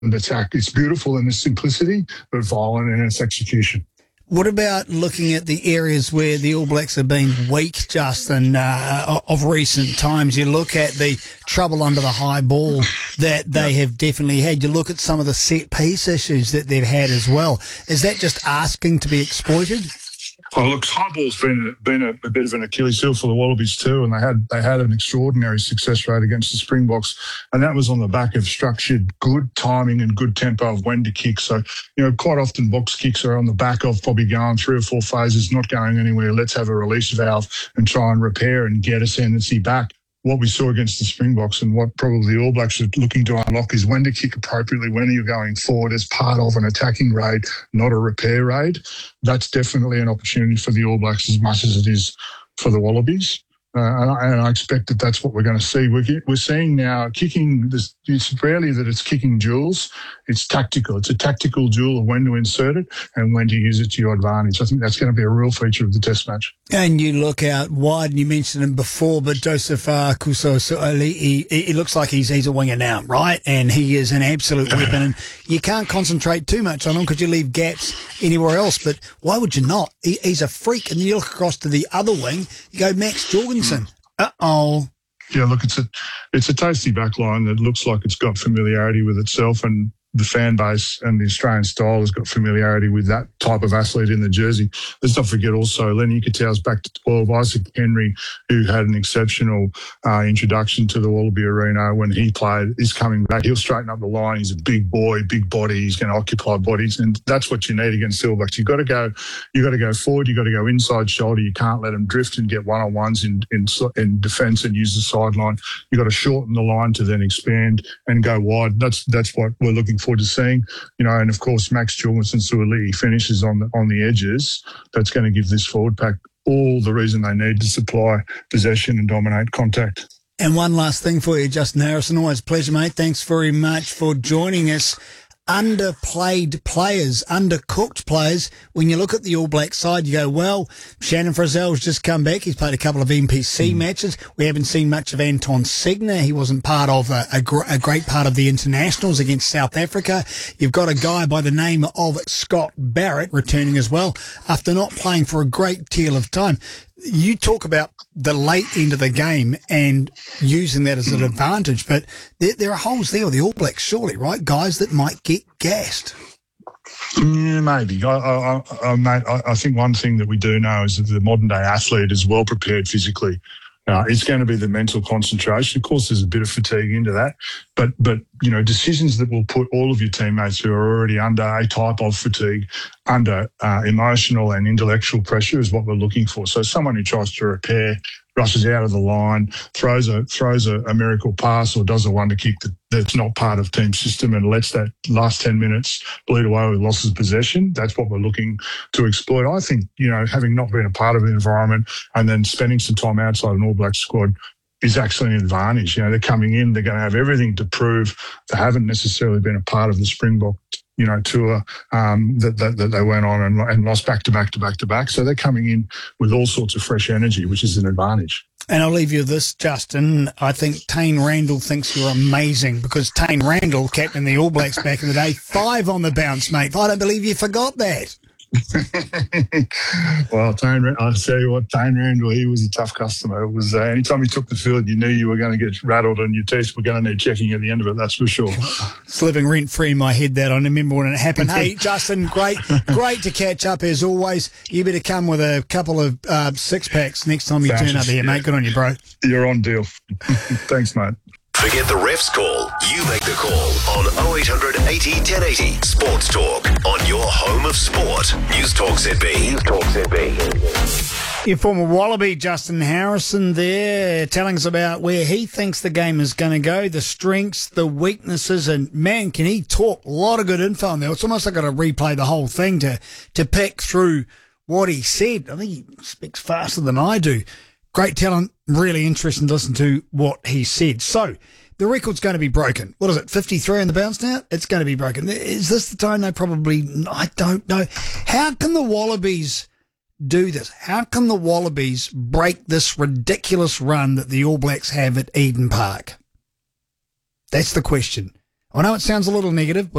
attack. It's beautiful in its simplicity, but violent in its execution. What about looking at the areas where the All Blacks have been weak, Justin, of recent times? You look at the trouble under the high ball that they have definitely had. You look at some of the set-piece issues that they've had as well. Is that just asking to be exploited? Oh, look, high ball's been a bit of an Achilles heel for the Wallabies too, and they had an extraordinary success rate against the Springboks, and that was on the back of structured, good timing and good tempo of when to kick. So, quite often box kicks are on the back of probably going 3 or 4 phases, not going anywhere. Let's have a release valve and try and repair and get ascendancy back. What we saw against the Springboks and what probably the All Blacks are looking to unlock is when to kick appropriately, when you're going forward as part of an attacking raid, not a repair raid. That's definitely an opportunity for the All Blacks as much as it is for the Wallabies. And I expect that that's what we're going to see. We're seeing now kicking, it's rarely that it's kicking duels. It's tactical. It's a tactical duel of when to insert it and when to use it to your advantage. I think that's going to be a real feature of the Test match. And you look out wide, and you mentioned him before, but Joseph Kusoso'oli, he looks like he's a winger now, right? And he is an absolute weapon. And you can't concentrate too much on him because you leave gaps anywhere else. But why would you not? He's a freak. And you look across to the other wing, you go Max Jorgensen. Uh-oh. Yeah, look, it's a tasty backline that looks like it's got familiarity with itself, and the fan base and the Australian style has got familiarity with that type of athlete in the jersey. Let's not forget also Lenny Katowi's back to 12. Isaac Henry, who had an exceptional introduction to the Wallaby Arena when he played, is coming back. He'll straighten up the line. He's a big boy, big body. He's going to occupy bodies, and that's what you need against Silverbacks. You've got to go forward. You've got to go inside shoulder. You can't let them drift and get one-on-ones in defence and use the sideline. You've got to shorten the line to then expand and go wide. That's what we're looking forward to seeing, and of course Max Jorgensen Suaalii finishes on the edges. That's going to give this forward pack all the reason they need to supply possession and dominate contact. And one last thing for you, Justin Harrison. Always a pleasure, mate. Thanks very much for joining us. Underplayed players, undercooked players. When you look at the All Black side, you go, well, Shannon Frizzell's just come back. He's played a couple of NPC matches. We haven't seen much of Anton Segner. He wasn't part of a great part of the internationals against South Africa. You've got a guy by the name of Scott Barrett returning as well after not playing for a great deal of time. You talk about the late end of the game and using that as an advantage, but there are holes there with the All Blacks, surely, right? Guys that might get gassed. Yeah, maybe. Mate, I think one thing that we do know is that the modern-day athlete is well prepared physically. It's going to be the mental concentration. Of course, there's a bit of fatigue into that, but decisions that will put all of your teammates who are already under a type of fatigue, under emotional and intellectual pressure is what we're looking for. So someone who tries to repair, rushes out of the line, throws a miracle pass or does a wonder kick that's not part of team system and lets that last 10 minutes bleed away with losses of possession. That's what we're looking to exploit. I think, having not been a part of the environment and then spending some time outside an All Black squad is actually an advantage. They're coming in, they're going to have everything to prove. They haven't necessarily been a part of the Springbok tour that they went on and lost back to back. So they're coming in with all sorts of fresh energy, which is an advantage. And I'll leave you with this, Justin. I think Taine Randall thinks you're amazing because Taine Randall, captain the All Blacks back in the day, 5 on the bounce, mate. I don't believe you forgot that. Well, I'll tell you what, Taine Randall, he was a tough customer. It was anytime he took the field, you knew you were going to get rattled and your teeth were going to need checking at the end of it, that's for sure. It's living rent-free in my head, that. I remember when it happened. Hey, Justin, great to catch up as always. You better come with a couple of six-packs next time you turn up here, mate. Good on you, bro. You're on deal. Thanks, mate. Forget the ref's call. You make the call on 0800 80 1080. Sports Talk on your home of sport. News Talk ZB. Your former Wallaby, Justin Harrison, there telling us about where he thinks the game is going to go, the strengths, the weaknesses, and man, can he talk. A lot of good info on there. It's almost like I've got to replay the whole thing to pick through what he said. I think he speaks faster than I do. Great talent, really interesting to listen to what he said. So, the record's going to be broken. What is it, 53 on the bounce now? It's going to be broken. Is this the time they probably... I don't know. How can the Wallabies do this? How can the Wallabies break this ridiculous run that the All Blacks have at Eden Park? That's the question. I know it sounds a little negative,